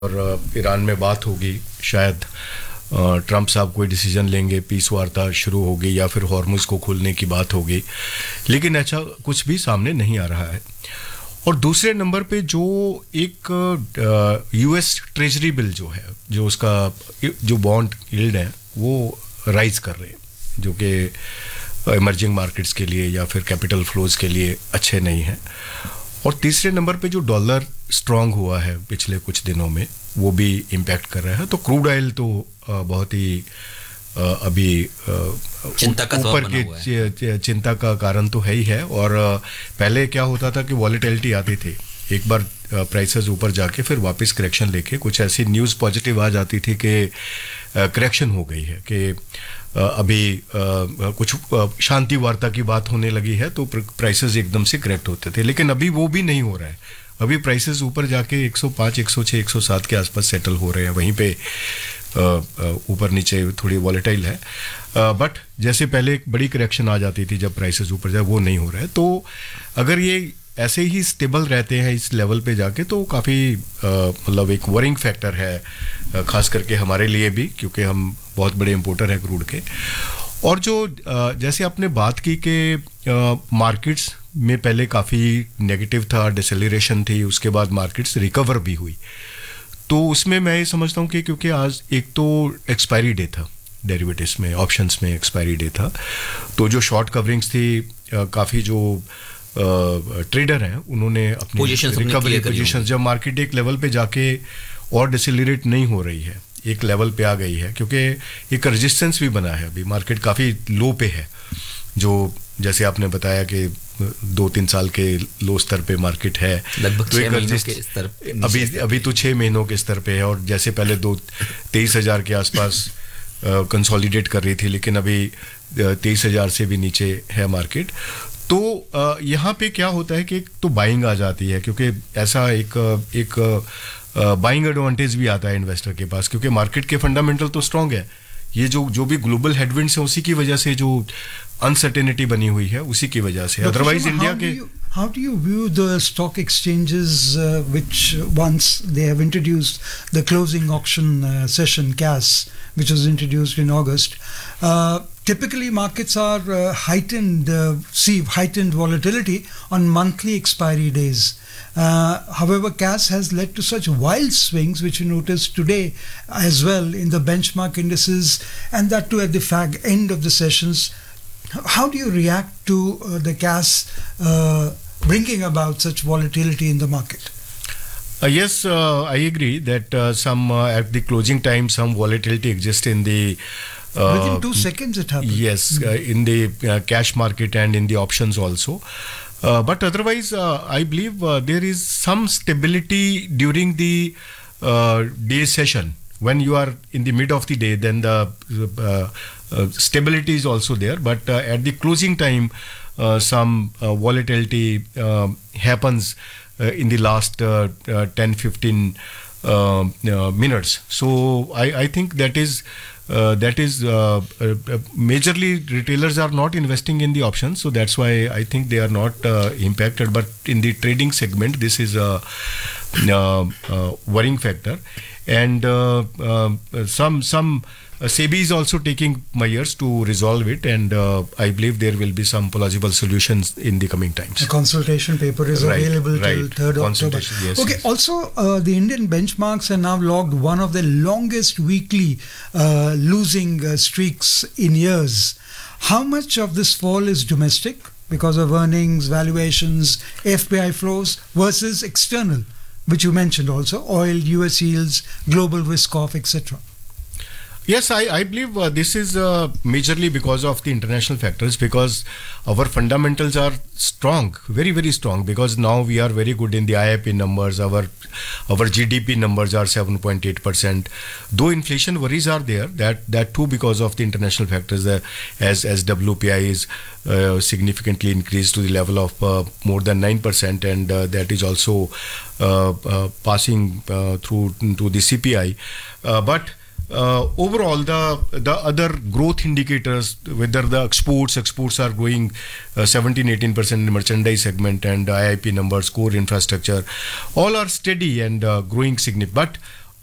और ईरान में बात होगी, शायद ट्रंप साहब कोई डिसीजन लेंगे, पीस वार्ता शुरू होगी या फिर हॉर्मुज को खोलने की बात होगी, लेकिन अच्छा कुछ भी सामने नहीं आ रहा है। और दूसरे नंबर पे जो एक यूएस ट्रेजरी बिल जो है, जो उसका जो बॉन्ड यील्ड है वो राइज कर रहे हैं, जो कि इमर्जिंग मार्केट्स के लिए या फिर कैपिटल फ्लोज के लिए अच्छे नहीं हैं। और तीसरे नंबर पे जो डॉलर स्ट्रांग हुआ है पिछले कुछ दिनों में, वो भी इम्पैक्ट कर रहा है। तो क्रूड ऑयल तो बहुत ही अभी ऊपर की चिंता का कारण तो है ही है। और पहले क्या होता था कि वॉलेटिलिटी आती थी, एक बार प्राइसेस ऊपर जाके फिर वापस करेक्शन लेके कुछ ऐसी न्यूज़ पॉजिटिव आ जाती थी कि करेक्शन हो गई है, कि अभी कुछ शांति वार्ता की बात होने लगी है, तो प्राइसेस एकदम से करेक्ट होते थे। लेकिन अभी वो भी नहीं हो रहा है। अभी प्राइसेस ऊपर जाके 105, 106, 107 के आसपास सेटल हो रहे हैं, वहीं पे ऊपर नीचे थोड़ी वॉलेटाइल है। बट जैसे पहले एक बड़ी करेक्शन आ जाती थी जब प्राइसेस ऊपर जाए, वो नहीं हो रहा है। तो अगर ये ऐसे ही स्टेबल रहते हैं इस लेवल पे जाके, तो काफ़ी मतलब एक वरिंग फैक्टर है, खास करके हमारे लिए भी, क्योंकि हम बहुत बड़े इंपोर्टर हैं क्रूड के। और जो जैसे आपने बात की कि मार्केट्स में पहले काफ़ी नेगेटिव था, डिसेलरेशन थी, उसके बाद मार्केट्स रिकवर भी हुई। तो उसमें मैं ये समझता हूँ कि क्योंकि आज एक तो एक्सपायरी डे था, डेरिवेटिव्स में, ऑप्शंस में एक्सपायरी डे था, तो जो शॉर्ट कवरिंग्स थी, काफ़ी जो ट्रेडर हैं उन्होंने अपनी रिकवरी पोजीशन, जब मार्केट एक लेवल पे जाके और डिसेलरेट नहीं हो रही है, एक लेवल पे आ गई है, क्योंकि एक रेजिस्टेंस भी बना है, अभी मार्केट काफ़ी लो पे है, जो जैसे आपने बताया कि 2-3 साल के लो स्तर पे मार्केट है, लगभग तो 6 महीनों के स्तर अभी तो 6 महीनों के स्तर पे है। और जैसे पहले 23,000 के आसपास कंसोलिडेट कर रही थी, लेकिन अभी 23,000 से भी नीचे है मार्केट। तो यहाँ पे क्या होता है कि एक तो बाइंग आ जाती है, क्योंकि ऐसा एक बाइंग एडवांटेज भी आता है इन्वेस्टर के पास, क्योंकि मार्केट के फंडामेंटल तो स्ट्रांग है। ये जो भी ग्लोबल हेडविंड्स है, उसी की वजह से जो अनसर्टेनिटी बनी हुई है, उसी की वजह से। अदरवाइज इंडिया के How do you view the stock exchanges which once they have introduced the closing auction session CAS, which was introduced in August? Typically markets are see heightened volatility on monthly expiry days. However, CAS has led to such wild swings, which you notice today as well in the benchmark indices, and that too at the end of the sessions. How do you react to the CAS bringing about such volatility in the market? Yes, I agree that some at the closing time some volatility exists in the within 2 seconds it happens. Yes, in the cash market and in the options also. But otherwise, I believe there is some stability during the day session. When you are in the mid of the day, then the stability is also there. But at the closing time, some volatility happens in the last 10-15 minutes. So I think that is majorly retailers are not investing in the options, so that's why I think they are not impacted. But in the trading segment, this is a worrying factor. And some SEBI is also taking measures to resolve it, and I believe there will be some plausible solutions in the coming times. A consultation paper is available till 3rd October. Yes, okay. Yes. Also, the Indian benchmarks have now logged one of the longest weekly losing streaks in years. How much of this fall is domestic because of earnings, valuations, FPI flows, versus external, which you mentioned also, oil, US yields, global risk off, etc.? Yes, I believe this is majorly because of the international factors, because our fundamentals are strong, very, very strong, because now we are very good in the IIP numbers. Our GDP numbers are 7.8%. Though inflation worries are there, that too because of the international factors, as WPI is significantly increased to the level of more than 9%, and that is also passing through to the CPI. But overall, the other growth indicators, whether the exports are growing 17-18% in the merchandise segment, and IIP numbers, core infrastructure, all are steady and growing significantly. But